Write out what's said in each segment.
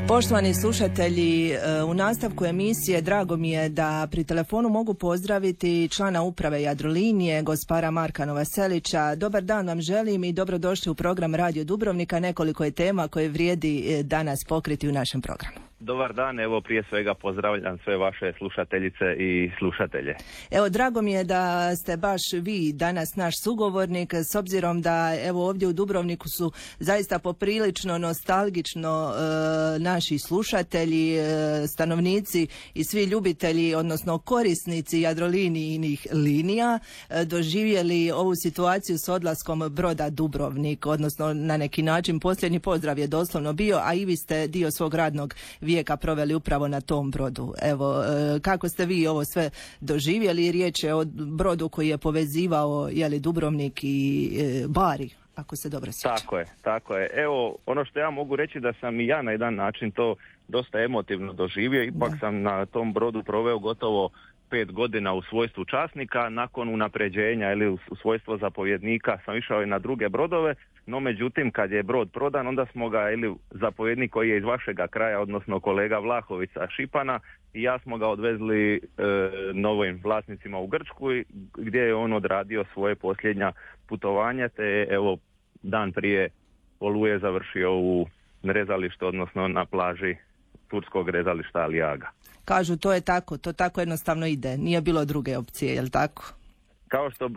Poštovani slušatelji, u nastavku emisije drago mi je da pri telefonu mogu pozdraviti člana uprave Jadrolinije, gospara Marka Novoselića. Dobar dan vam želim i dobrodošli u program Radio Dubrovnika. Nekoliko je tema koje vrijedi danas pokriti u našem programu. Dobar dan, evo prije svega pozdravljam sve vaše slušateljice i slušatelje. Evo, drago mi je da ste baš vi danas naš sugovornik, s obzirom da evo ovdje u Dubrovniku su zaista poprilično nostalgično naši slušatelji, stanovnici i svi ljubitelji, odnosno korisnici Jadrolinijnih linija doživjeli ovu situaciju s odlaskom broda Dubrovnik, odnosno na neki način posljednji pozdrav je doslovno bio, a i vi ste dio svog radnog vijeka proveli upravo na tom brodu. Evo, kako ste vi ovo sve doživjeli? Riječ je o brodu koji je povezivao Dubrovnik i Bari, ako se dobro sjećam. Tako je. Evo, ono što ja mogu reći da sam i ja na jedan način to dosta emotivno doživio. Ipak sam na tom brodu proveo gotovo 5 godina u svojstvu časnika. Nakon unapređenja ili u svojstvo zapovjednika sam išao i na druge brodove, no međutim kad je brod prodan, onda smo ga, ili zapovjednik koji je iz vašega kraja, odnosno kolega Vlahovica Šipana, i ja smo ga odvezli novim vlasnicima u Grčku, gdje je on odradio svoje posljednja putovanja, te evo dan prije Oluje završio u rezalištu, odnosno na plaži turskog rezališta Aliaga. Kažu to je tako, to tako jednostavno ide, nije bilo druge opcije, je li tako? Kao što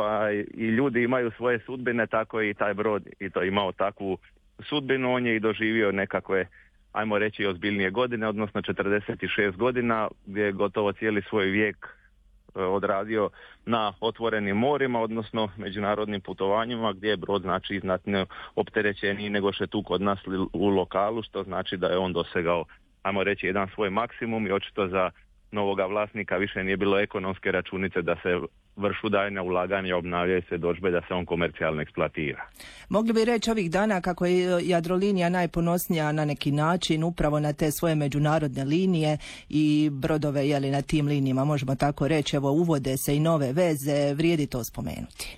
i ljudi imaju svoje sudbine, tako i taj brod i to imao takvu sudbinu. On je i doživio nekakve, ajmo reći, ozbiljnije godine, odnosno 46 godina, gdje je gotovo cijeli svoj vijek odradio na otvorenim morima, odnosno međunarodnim putovanjima, gdje je brod znači znatno opterećeniji nego što je tu kod nas u lokalu, što znači da je on dosegao, ajmo reći, jedan svoj maksimum i očito za novoga vlasnika više nije bilo ekonomske računice da se vršu daljnja ulaganja, obnavljaju se dorudžbe, da se on komercijalno eksploatira. Mogli bi reći ovih dana kako je Jadrolinija najponosnija na neki način upravo na te svoje međunarodne linije i brodove na tim linijama, možemo tako reći, evo uvode se i nove veze, vrijedi to spomenuti.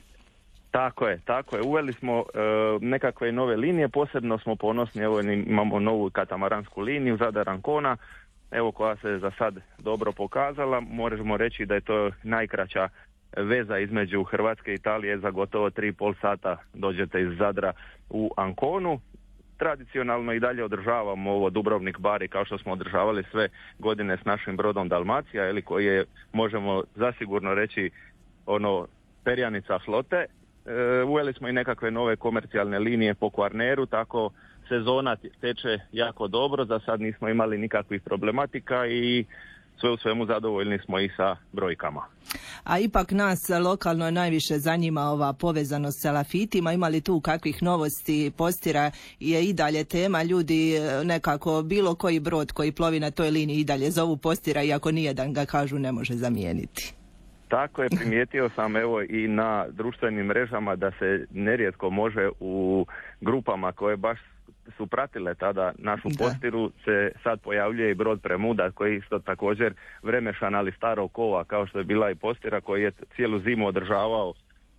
Tako je. Uveli smo nekakve nove linije, posebno smo ponosni, evo imamo novu katamaransku liniju Zadar-Ancona, evo koja se za sad dobro pokazala. Možemo reći da je to najkraća veza između Hrvatske i Italije, za gotovo 3,5 sata dođete iz Zadra u Anconu. Tradicionalno i dalje održavamo ovo Dubrovnik Bari kao što smo održavali sve godine s našim brodom Dalmacija, koji je, možemo zasigurno reći, perjanica flote. Uveli smo i nekakve nove komercijalne linije po Kvarneru, tako sezona teče jako dobro, za sad nismo imali nikakvih problematika i sve u svemu zadovoljni smo i sa brojkama. A ipak nas lokalno najviše zanima ova povezanost sa Lafitima. Ima li tu kakvih novosti? Postira je i dalje tema, ljudi nekako bilo koji brod koji plovi na toj liniji i dalje zovu Postira, iako nijedan ga, kažu, ne može zamijeniti. Tako je, primijetio sam evo i na društvenim mrežama da se nerijetko može u grupama koje baš su pratile tada našu Postiru, se sad pojavljuje i brod Premuda koji isto također vremešan, ali starog kova kao što je bila i Postira, koji je cijelu zimu održavao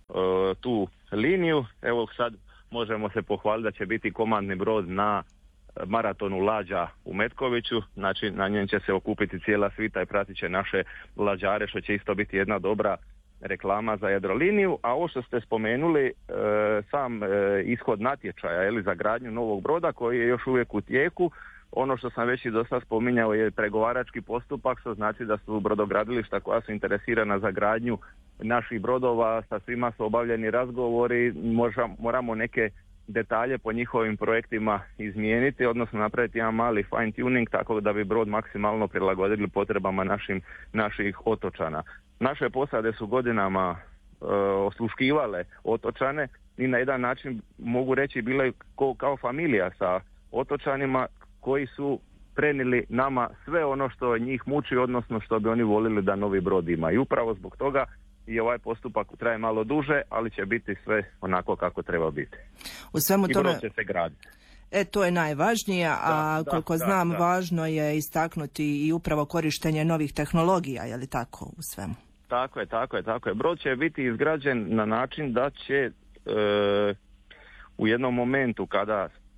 tu liniju. Evo sad možemo se pohvaliti da će biti komandni brod na maratonu lađa u Metkoviću, znači na njem će se okupiti cijela svita i pratit će naše lađare, što će isto biti jedna dobra reklama za Jadroliniju. A ovo što ste spomenuli, sam ishod natječaja za gradnju novog broda koji je još uvijek u tijeku, ono što sam već i dosta spominjao je pregovarački postupak, što znači da su brodogradilišta koja su interesirana za gradnju naših brodova, sa svima su obavljeni razgovori, moramo neke detalje po njihovim projektima izmijeniti, odnosno napraviti jedan mali fine tuning tako da bi brod maksimalno prilagodili potrebama naših otočana. Naše posade su godinama osluškivale otočane i na jedan način, mogu reći, bile kao familija sa otočanima koji su prenijeli nama sve ono što njih muči, odnosno što bi oni volili da novi brod ima. I upravo zbog toga i ovaj postupak traje malo duže, ali će biti sve onako kako treba biti. U svemu i tome... brod će se graditi. To je najvažnije, a koliko znam, važno je istaknuti i upravo korištenje novih tehnologija, je li tako, u svemu? Tako je. Brod će biti izgrađen na način da će u jednom momentu kada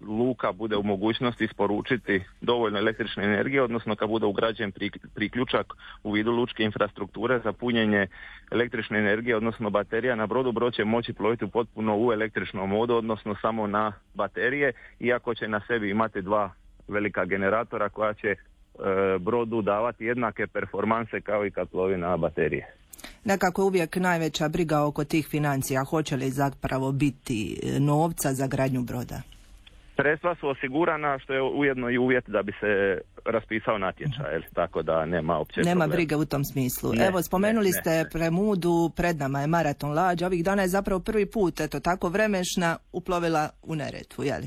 luka bude u mogućnosti isporučiti dovoljno električne energije, odnosno kad bude ugrađen priključak u vidu lučke infrastrukture za punjenje električne energije, odnosno baterija na brodu, brod će moći ploviti potpuno u električnom modu, odnosno samo na baterije, iako će na sebi imati dva velika generatora koja će brodu davati jednake performanse kao i kad plovi na baterije. Nekako uvijek najveća briga oko tih financija. Hoće li zapravo biti novca za gradnju broda? Sredstva su osigurana, što je ujedno i uvjet da bi se raspisao natječaj, tako da nema opće Nema problema. brige u tom smislu. Evo, spomenuli ste Premudu, pred nama je maraton lađa. Ovih dana je zapravo prvi put, eto tako vremešna, uplovila u Neretvu, jeli?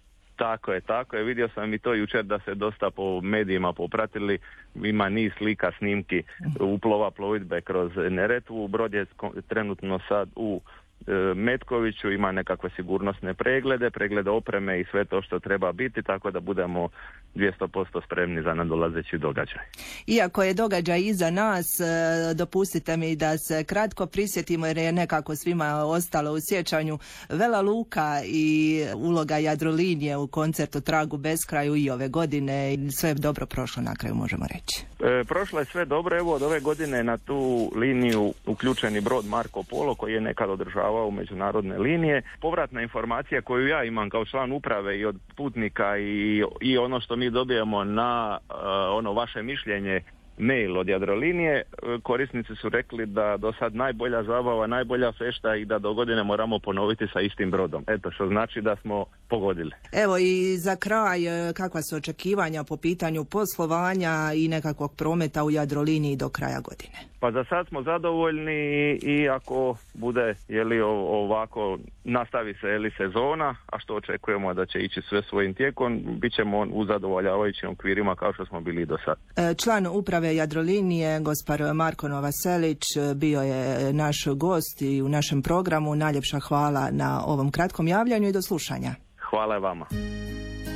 Tako je. Vidio sam i to jučer da se dosta po medijima popratili. Ima niz slika, snimki uplova plovidbe kroz Neretvu. Brod je trenutno sad u Metkoviću, ima nekakve sigurnosne preglede opreme i sve to što treba biti, tako da budemo 200% spremni za nadolazeći događaj. Iako je događaj iza nas, dopustite mi da se kratko prisjetimo, jer je nekako svima ostalo u sjećanju Vela Luka i uloga Jadrolinije u koncertu Tragu beskraju i ove godine. Sve je dobro prošlo na kraju, možemo reći. Prošlo je sve dobro. Evo, od ove godine na tu liniju uključeni brod Marko Polo, koji je nekad održavao međunarodne linije. Povratna informacija koju ja imam kao član uprave i od putnika i ono što mi dobijemo na ono vaše mišljenje, mail od Jadrolinije, korisnici su rekli da do sad najbolja zabava, najbolja fešta i da do godine moramo ponoviti sa istim brodom. Eto, što znači da smo pogodili. Evo i za kraj, kakva su očekivanja po pitanju poslovanja i nekakvog prometa u Jadroliniji do kraja godine? Pa za sad smo zadovoljni i ako bude ovako nastavi se sezona, a što očekujemo da će ići sve svojim tijekom, bit ćemo u zadovoljavajućim okvirima kao što smo bili do sad. Član uprave Jadrolinije, gospodin Marko Novoselić, bio je naš gost i u našem programu. Najljepša hvala na ovom kratkom javljanju i do slušanja. Hvala vama.